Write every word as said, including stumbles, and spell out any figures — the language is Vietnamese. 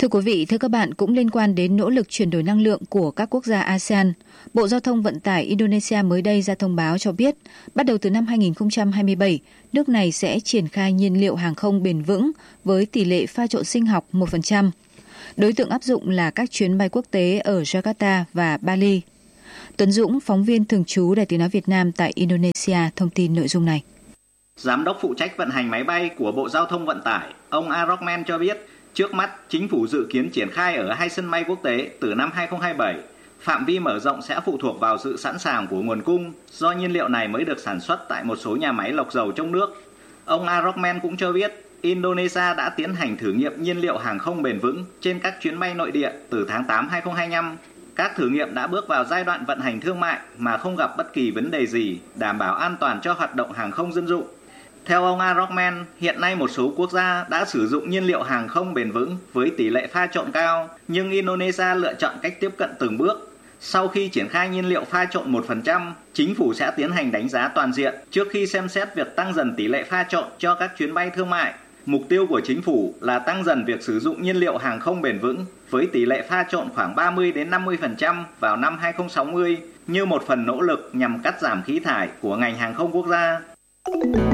Thưa quý vị, thưa các bạn, cũng liên quan đến nỗ lực chuyển đổi năng lượng của các quốc gia a sê an, Bộ Giao thông Vận tải Indonesia mới đây ra thông báo cho biết, bắt đầu từ năm hai nghìn không trăm hai mươi bảy, nước này sẽ triển khai nhiên liệu hàng không bền vững với tỷ lệ pha trộn sinh học một phần trăm. Đối tượng áp dụng là các chuyến bay quốc tế ở Jakarta và Bali. Tuấn Dũng, phóng viên thường trú Đài Tiếng nói Việt Nam tại Indonesia, thông tin nội dung này. Giám đốc phụ trách vận hành máy bay của Bộ Giao thông Vận tải, ông Arokman cho biết, trước mắt, chính phủ dự kiến triển khai ở hai sân bay quốc tế từ năm hai nghìn không trăm hai mươi bảy. Phạm vi mở rộng sẽ phụ thuộc vào sự sẵn sàng của nguồn cung, do nhiên liệu này mới được sản xuất tại một số nhà máy lọc dầu trong nước. Ông Arokman cũng cho biết, Indonesia đã tiến hành thử nghiệm nhiên liệu hàng không bền vững trên các chuyến bay nội địa từ tháng tám năm hai nghìn không trăm hai mươi lăm. Các thử nghiệm đã bước vào giai đoạn vận hành thương mại mà không gặp bất kỳ vấn đề gì, đảm bảo an toàn cho hoạt động hàng không dân dụng. Theo ông Arokman, hiện nay một số quốc gia đã sử dụng nhiên liệu hàng không bền vững với tỷ lệ pha trộn cao, nhưng Indonesia lựa chọn cách tiếp cận từng bước. Sau khi triển khai nhiên liệu pha trộn một phần trăm, chính phủ sẽ tiến hành đánh giá toàn diện trước khi xem xét việc tăng dần tỷ lệ pha trộn cho các chuyến bay thương mại. Mục tiêu của chính phủ là tăng dần việc sử dụng nhiên liệu hàng không bền vững với tỷ lệ pha trộn khoảng ba mươi đến năm mươi phần trăm vào năm hai nghìn không trăm sáu mươi như một phần nỗ lực nhằm cắt giảm khí thải của ngành hàng không quốc gia.